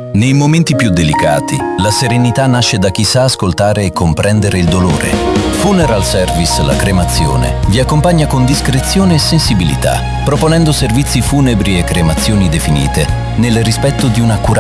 Nei momenti più delicati, la serenità nasce da chi sa ascoltare e comprendere il dolore. Funeral Service La Cremazione vi accompagna con discrezione e sensibilità, proponendo servizi funebri e cremazioni definite nel rispetto di un'accurata